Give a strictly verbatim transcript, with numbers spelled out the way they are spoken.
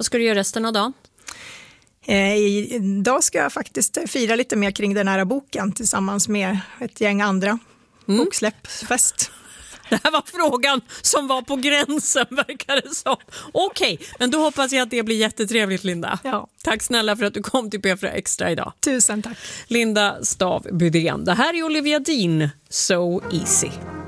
Vad ska du göra resten av dagen? Eh, idag ska jag faktiskt fira lite mer kring den här boken tillsammans med ett gäng andra. Mm. Boksläppsfest. Det här var frågan som var på gränsen, verkar det som. Okej, men då hoppas jag att det blir jättetrevligt, Linda. Ja. Tack snälla för att du kom till P fyra Extra idag. Tusen tack. Linda Stav Bydén. Det här är Olivia Dean, So Easy.